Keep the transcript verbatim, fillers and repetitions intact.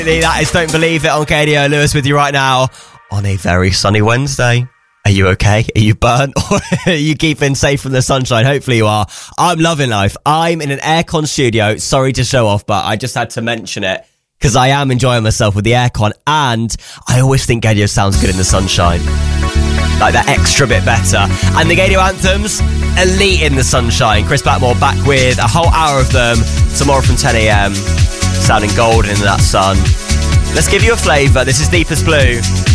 That is Don't Believe It on K D O. Lewis with you right now on a very sunny Wednesday. Are you okay? Are you burnt? Or are you keeping safe from the sunshine? Hopefully you are. I'm loving life. I'm in an aircon studio. Sorry to show off, but I just had to mention it because I am enjoying myself with the aircon, and I always think Gadio sounds good in the sunshine. Like that extra bit better. And the Gadio anthems, elite in the sunshine. Chris Blackmore back with a whole hour of them tomorrow from ten a.m. sounding golden in that sun. Let's give you a flavour. This is Deepest Blue.